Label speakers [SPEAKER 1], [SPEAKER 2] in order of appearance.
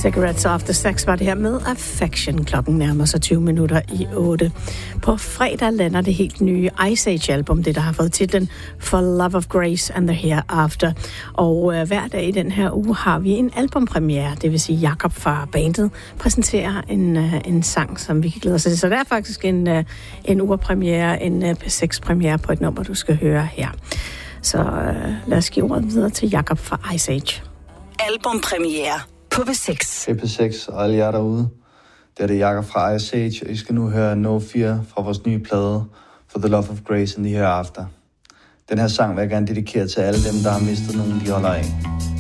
[SPEAKER 1] Cigarettes After Sex var det her med Affection. Klokken nærmer sig 20 minutter i 8. På fredag lander det helt nye Ice Age-album, det der har fået titlen For Love of Grace and the Hereafter. Og hver dag i den her uge har vi en albumpremiere, det vil sige Jakob fra bandet præsenterer en sang, som vi kan glæde os til. Så der er faktisk en urpremiere, en P6-premiere på et nummer, du skal høre her. Så lad os give ordet videre til Jakob fra Ice Age.
[SPEAKER 2] Albumpremiere på P6.
[SPEAKER 3] P6 og alle jer derude. Det er det Jakob fra Ice Age, og I skal nu høre No Fear fra vores nye plade For the Love of Grace and the Hereafter. Den her sang vil jeg gerne dedikere til alle dem, der har mistet nogen, de holder af.